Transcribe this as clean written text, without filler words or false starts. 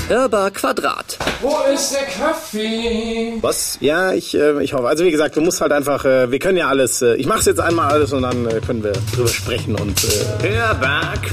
Hörbar Quadrat. Wo ist der Kaffee? Was? Ja, ich hoffe. Also wie gesagt, du musst halt einfach, wir können ja alles, ich mach's jetzt einmal alles und dann können wir drüber sprechen und Hörbar